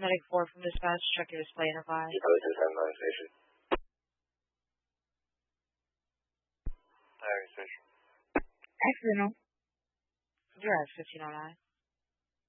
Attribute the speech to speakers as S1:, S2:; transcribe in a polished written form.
S1: Medic 4 from dispatch, check your display and advise.
S2: Station.
S3: Diary station.
S1: Accidental. You're at 1509.